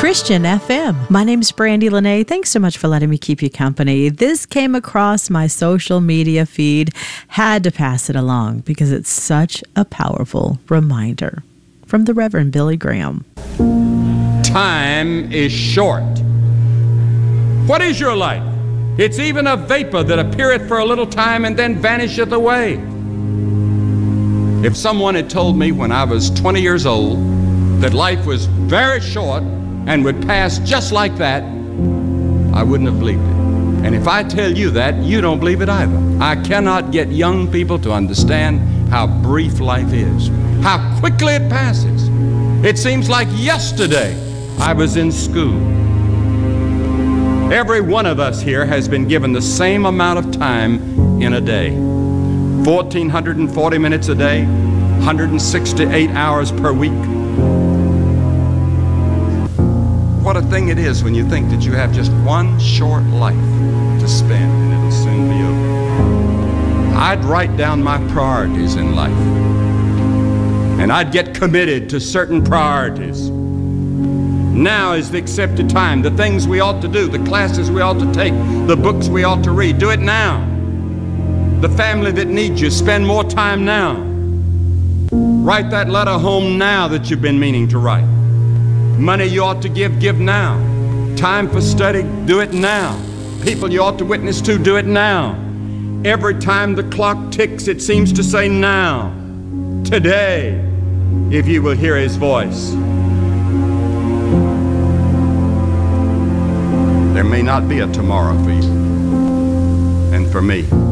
Christian FM. My name's Brandy Lene. Thanks so much for letting me keep you company. This came across my social media feed. Had to pass it along because it's such a powerful reminder from the Reverend Billy Graham. Time is short. What is your life? It's even a vapor that appeareth for a little time and then vanisheth away. If someone had told me when I was 20 years old that life was very short and would pass just like that, I wouldn't have believed it. And if I tell you that, you don't believe it either. I cannot get young people to understand how brief life is, how quickly it passes. It seems like yesterday I was in school. Every one of us here has been given the same amount of time in a day. 1,440 minutes a day, 168 hours per week. What a thing it is when you think that you have just one short life to spend and it'll soon be over. I'd write down my priorities in life, and I'd get committed to certain priorities. Now is the accepted time. The things we ought to do, the classes we ought to take, the books we ought to read, do it now. The family that needs you, spend more time now. Write that letter home now that you've been meaning to write. Money you ought to give now. Time for study, do it now. People you ought to witness to, do it now. Every time the clock ticks, it seems to say now. Today, if you will hear his voice. There may not be a tomorrow for you and for me.